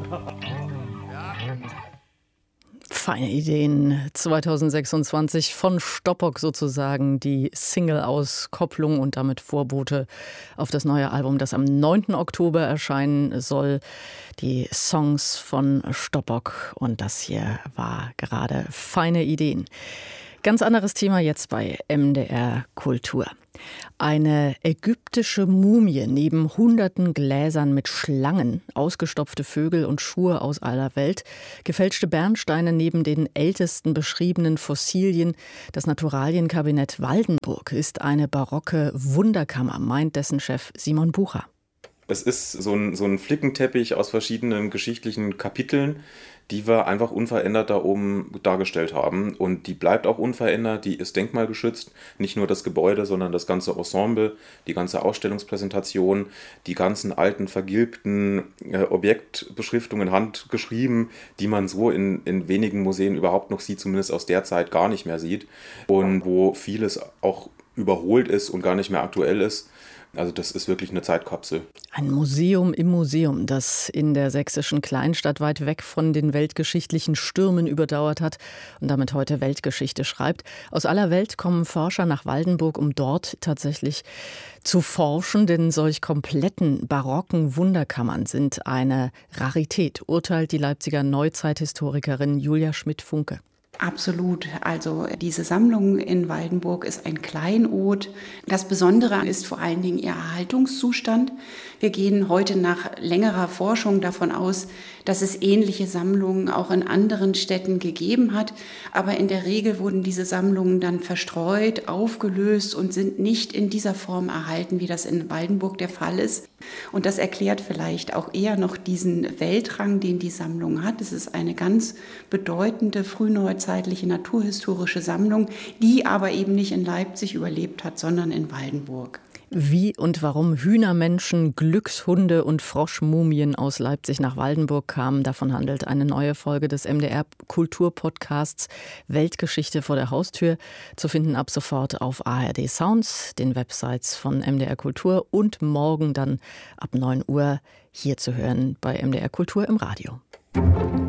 Feine Ideen 2026 von Stoppock sozusagen, die Single-Auskopplung und damit Vorbote auf das neue Album, das am 9. Oktober erscheinen soll. Die Songs von Stoppock und das hier war gerade Feine Ideen. Ganz anderes Thema jetzt bei MDR Kultur. Eine ägyptische Mumie neben hunderten Gläsern mit Schlangen, ausgestopfte Vögel und Schuhe aus aller Welt, gefälschte Bernsteine neben den ältesten beschriebenen Fossilien. Das Naturalienkabinett Waldenburg ist eine barocke Wunderkammer, meint dessen Chef Simon Bucher. Es ist so ein Flickenteppich aus verschiedenen geschichtlichen Kapiteln, die wir einfach unverändert da oben dargestellt haben. Und die bleibt auch unverändert, die ist denkmalgeschützt. Nicht nur das Gebäude, sondern das ganze Ensemble, die ganze Ausstellungspräsentation, die ganzen alten, vergilbten Objektbeschriftungen handgeschrieben, die man so in wenigen Museen überhaupt noch sieht, zumindest aus der Zeit gar nicht mehr sieht. Und wo vieles auch überholt ist und gar nicht mehr aktuell ist. Also das ist wirklich eine Zeitkapsel. Ein Museum im Museum, das in der sächsischen Kleinstadt weit weg von den weltgeschichtlichen Stürmen überdauert hat und damit heute Weltgeschichte schreibt. Aus aller Welt kommen Forscher nach Waldenburg, um dort tatsächlich zu forschen, denn solch kompletten barocken Wunderkammern sind eine Rarität, urteilt die Leipziger Neuzeithistorikerin Julia Schmidt-Funke. Absolut. Also diese Sammlung in Waldenburg ist ein Kleinod. Das Besondere ist vor allen Dingen ihr Erhaltungszustand. Wir gehen heute nach längerer Forschung davon aus, dass es ähnliche Sammlungen auch in anderen Städten gegeben hat. Aber in der Regel wurden diese Sammlungen dann verstreut, aufgelöst und sind nicht in dieser Form erhalten, wie das in Waldenburg der Fall ist. Und das erklärt vielleicht auch eher noch diesen Weltrang, den die Sammlung hat. Es ist eine ganz bedeutende frühneuzeitliche naturhistorische Sammlung, die aber eben nicht in Leipzig überlebt hat, sondern in Waldenburg. Wie und warum Hühnermenschen, Glückshunde und Froschmumien aus Leipzig nach Waldenburg kamen, davon handelt eine neue Folge des MDR Kulturpodcasts Weltgeschichte vor der Haustür, zu finden ab sofort auf ARD Sounds, den Websites von MDR Kultur und morgen dann ab 9 Uhr hier zu hören bei MDR Kultur im Radio.